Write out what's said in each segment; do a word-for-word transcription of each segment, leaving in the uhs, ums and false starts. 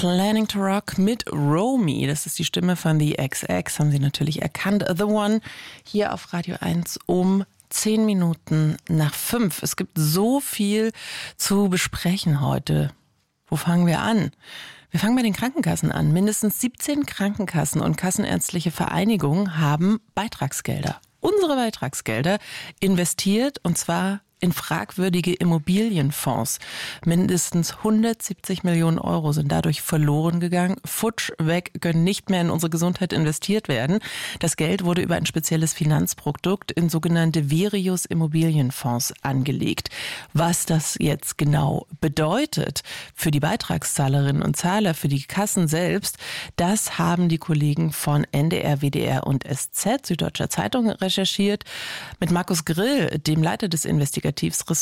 Planning to Rock mit Romy. Das ist die Stimme von The X X, haben Sie natürlich erkannt. The One hier auf Radio eins um zehn Minuten nach fünf. Es gibt so viel zu besprechen heute. Wo fangen wir an? Wir fangen bei den Krankenkassen an. Mindestens siebzehn Krankenkassen und kassenärztliche Vereinigungen haben Beitragsgelder, unsere Beitragsgelder, investiert, und zwar in fragwürdige Immobilienfonds. Mindestens hundertsiebzig Millionen Euro sind dadurch verloren gegangen. Futsch, weg, können nicht mehr in unsere Gesundheit investiert werden. Das Geld wurde über ein spezielles Finanzprodukt in sogenannte Verius Immobilienfonds angelegt. Was das jetzt genau bedeutet für die Beitragszahlerinnen und Zahler, für die Kassen selbst, das haben die Kollegen von N D R, W D R und S Z, Süddeutscher Zeitung, recherchiert. Mit Markus Grill, dem Leiter des Investigativressorts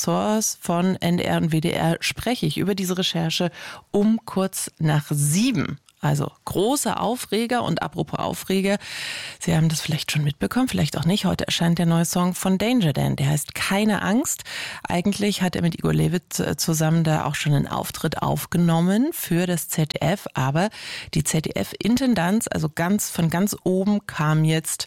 von N D R und W D R, spreche ich über diese Recherche um kurz nach sieben. Also großer Aufreger, und apropos Aufreger, Sie haben das vielleicht schon mitbekommen, vielleicht auch nicht. Heute erscheint der neue Song von Danger Dan, der heißt Keine Angst. Eigentlich hat er mit Igor Levit zusammen da auch schon einen Auftritt aufgenommen für das Z D F, aber die Z D F-Intendanz, also ganz von ganz oben, kam jetzt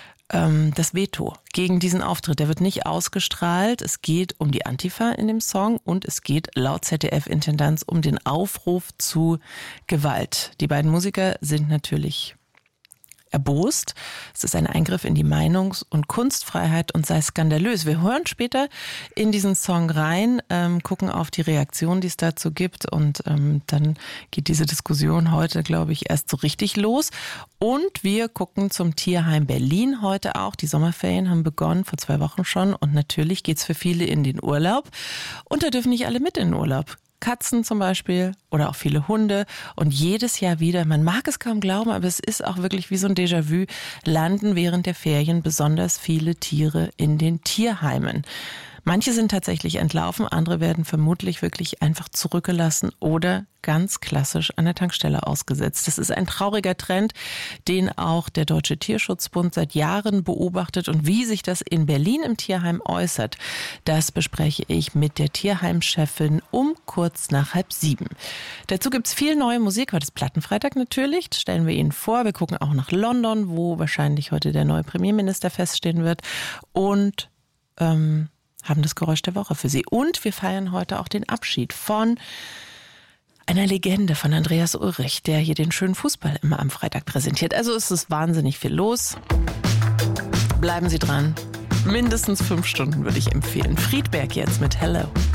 das Veto gegen diesen Auftritt. Der wird nicht ausgestrahlt. Es geht um die Antifa in dem Song und es geht laut Z D F-Intendanz um den Aufruf zu Gewalt. Die beiden Musiker sind natürlich erbost. Es ist ein Eingriff in die Meinungs- und Kunstfreiheit und sei skandalös. Wir hören später in diesen Song rein, ähm, gucken auf die Reaktion, die es dazu gibt, und ähm, dann geht diese Diskussion heute, glaube ich, erst so richtig los. Und wir gucken zum Tierheim Berlin heute auch. Die Sommerferien haben begonnen, vor zwei Wochen schon, und natürlich geht's für viele in den Urlaub. Und da dürfen nicht alle mit in den Urlaub. Katzen zum Beispiel oder auch viele Hunde, und jedes Jahr wieder, man mag es kaum glauben, aber es ist auch wirklich wie so ein Déjà-vu, landen während der Ferien besonders viele Tiere in den Tierheimen. Manche sind tatsächlich entlaufen, andere werden vermutlich wirklich einfach zurückgelassen oder ganz klassisch an der Tankstelle ausgesetzt. Das ist ein trauriger Trend, den auch der Deutsche Tierschutzbund seit Jahren beobachtet, und wie sich das in Berlin im Tierheim äußert, das bespreche ich mit der Tierheimchefin um kurz nach halb sieben. Dazu gibt's viel neue Musik. Heute ist Plattenfreitag natürlich, das stellen wir Ihnen vor. Wir gucken auch nach London, wo wahrscheinlich heute der neue Premierminister feststehen wird, und ähm, haben das Geräusch der Woche für Sie. Und wir feiern heute auch den Abschied von einer Legende, von Andreas Ulrich, der hier den schönen Fußball immer am Freitag präsentiert. Also es ist wahnsinnig viel los. Bleiben Sie dran. Mindestens fünf Stunden würde ich empfehlen. Friedberg jetzt mit Hello.